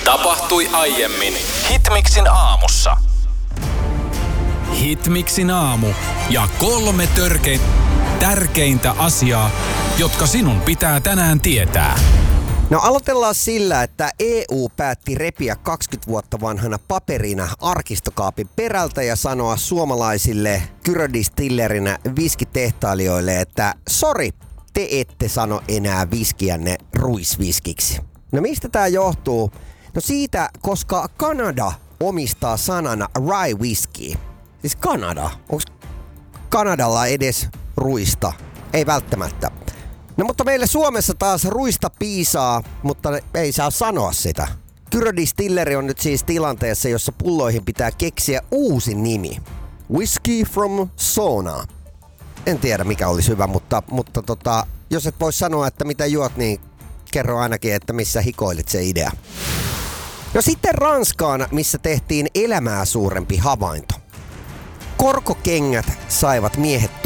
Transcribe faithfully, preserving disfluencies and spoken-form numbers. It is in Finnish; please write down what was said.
Tapahtui aiemmin Hitmixin aamussa. Hitmixin aamu ja kolme törkein, tärkeintä asiaa, jotka sinun pitää tänään tietää. No aloitellaan sillä, että E U päätti repiä kaksikymmentä vuotta vanhana paperina arkistokaapin perältä ja sanoa suomalaisille Kyrö-distillerinä viskitehtailijoille, että sori, te ette sano enää viskiänne ruisviskiksi. No mistä tää johtuu? No siitä, koska Kanada omistaa sanana rye whisky. Siis Kanada. Onko Kanadalla edes ruista? Ei välttämättä. No mutta meillä Suomessa taas ruista piisaa, mutta ei saa sanoa sitä. Kyrö-distilleri on nyt siis tilanteessa, jossa pulloihin pitää keksiä uusi nimi. Whiskey from sauna. En tiedä mikä olisi hyvä, mutta, mutta tota, jos et voi sanoa, että mitä juot, niin kerro ainakin, että missä hikoilit se idea. No sitten Ranskaan, missä tehtiin elämää suurempi havainto. Korkokengät saivat miehet